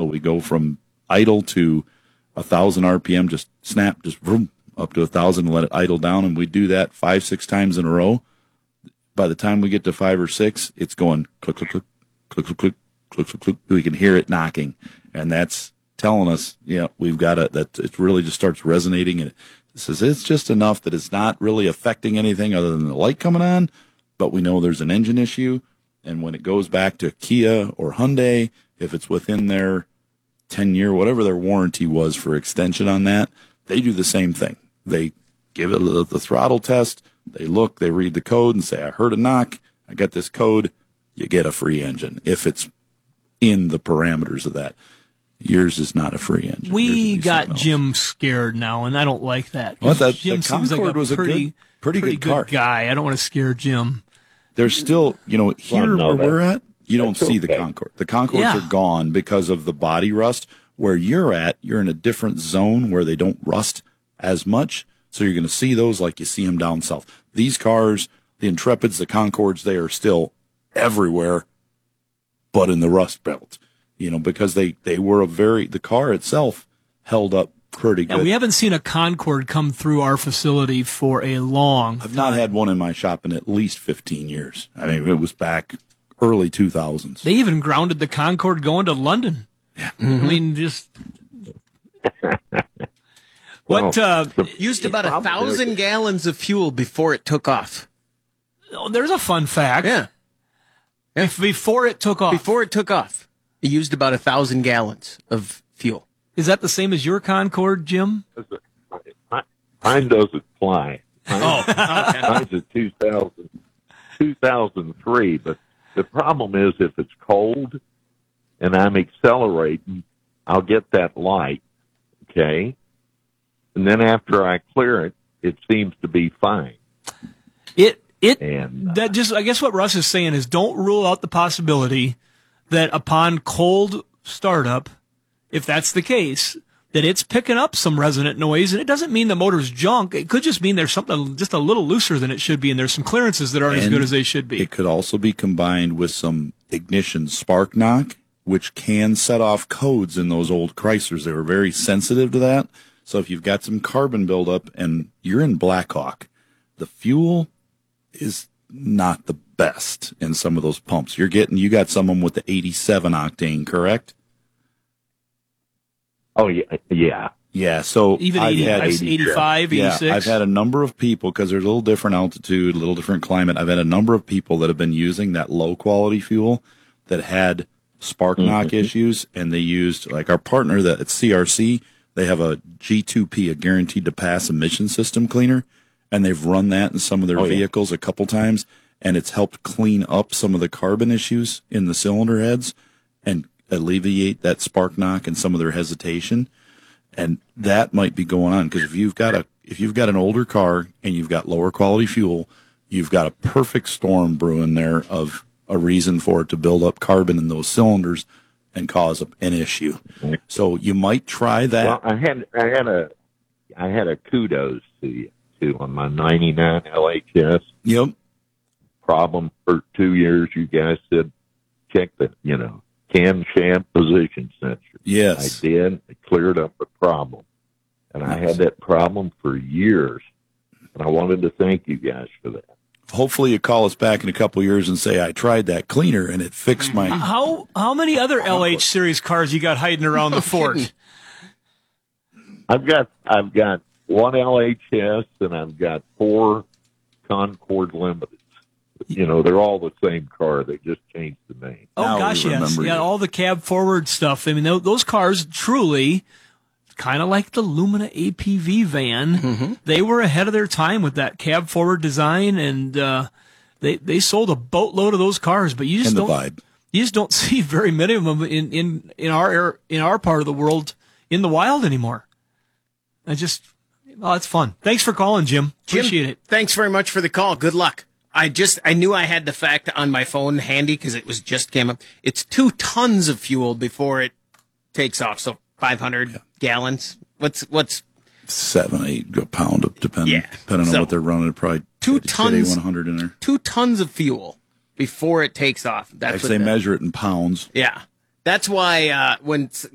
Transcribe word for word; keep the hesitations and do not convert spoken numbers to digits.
we go from idle to a thousand R P M, just snap, just vroom, up to a thousand and let it idle down. And we do that five, six times in a row. By the time we get to five or six, it's going click, click, click, click, click, click, click, click, click. We can hear it knocking. And that's telling us, yeah, we've got it, that it really just starts resonating. And it says it's just enough that it's not really affecting anything other than the light coming on, but we know there's an engine issue. And when it goes back to Kia or Hyundai, if it's within their ten-year, whatever their warranty was for extension on that, they do the same thing. They give it the, the throttle test. They look, they read the code and say, I heard a knock. I got this code. You get a free engine if it's in the parameters of that. Yours is not a free engine. We got Jim scared now, and I don't like that. Well, that Jim the seems like Concorde a was pretty, a good, pretty, pretty good, good car. guy. I don't want to scare Jim. There's still, you know, here Well, no, where we're that- at, you don't that's see the okay. Concorde. The Concordes Yeah. are gone because of the body rust. Where you're at, you're in a different zone where they don't rust as much. So you're going to see those like you see them down south. These cars, the Intrepids, the Concordes, they are still everywhere, but in the rust belt, you know, because they, they were a very, the car itself held up pretty good. And we haven't seen a Concorde come through our facility for a long I've not had one in my shop in at least fifteen years. I mean, it was back early two thousands. They even grounded the Concorde going to London. Yeah. I mean, just what uh, Used about a problem thousand gallons of fuel before it took off. oh, there's a fun fact. Yeah. If before it took off. Before it took off, it used about a thousand gallons of fuel. Is that the same as your Concorde, Jim? Mine doesn't fly. Mine, Oh, okay. mine's a two thousand, two thousand three, but the problem is if it's cold and I'm accelerating, I'll get that light, okay? And then after I clear it, it seems to be fine. It it And uh, that just I guess what Russ is saying is don't rule out the possibility that upon cold startup, if that's the case, that it's picking up some resonant noise, and it doesn't mean the motor's junk. It could just mean there's something just a little looser than it should be, and there's some clearances that aren't as And good as they should be. It could also be combined with some ignition spark knock, which can set off codes in those old Chryslers. They were very sensitive to that. So if you've got some carbon buildup and you're in Blackhawk, the fuel is not the best in some of those pumps. You're getting, you got someone with the eighty-seven octane, correct? oh yeah, yeah. Yeah, so Even I've eighty, had eighty-five, Yeah, eighty-six. I've had a number of people, because there's a little different altitude, a little different climate. I've had a number of people that have been using that low quality fuel that had spark knock issues, and they used, like our partner that at C R C, they have a G two P, a guaranteed to pass emission system cleaner, and they've run that in some of their Oh, yeah. vehicles a couple times, and it's helped clean up some of the carbon issues in the cylinder heads and alleviate that spark knock and some of their hesitation. And that might be going on, because if you've got a if you've got an older car and you've got lower quality fuel, you've got a perfect storm brewing there of a reason for it to build up carbon in those cylinders and cause a, an issue. So you might try that. Well, I had I had a I had a kudos to you too on my ninety-nine L H S Yep. problem for two years. You guys said check the you know camshaft position sensor. Yes. I did. It cleared up the problem, and I had that problem for years. And I wanted to thank you guys for that. Hopefully you call us back in a couple of years and say, I tried that cleaner and it fixed my... How how many other L H series cars you got hiding around the fort? I've got I've got one L H S and I've got four Concorde Limiteds. You know, they're all the same car. They just changed the name. Oh Now gosh, we yes, remember yeah, you. all the cab forward stuff. I mean, tho- those cars truly, kind of like the Lumina A P V van, they were ahead of their time with that cab forward design, and uh, they they sold a boatload of those cars. But you just And the don't vibe. you just don't see very many of them in in in our air- in our part of the world in the wild anymore. I just, oh, it's fun. Thanks for calling, Jim. Jim, Appreciate it. Thanks very much for the call. Good luck. I just, I knew I had the fact on my phone handy because it was just came up. It's two tons of fuel before it takes off. So five hundred gallons. What's, what's Seven, eight, a pound, of- depending, Yeah. depending on So, what they're running. Probably two fit tons- one hundred in there. two tons of fuel before it takes off? That's Actually, what they the- measure it in pounds. Yeah. That's why uh, when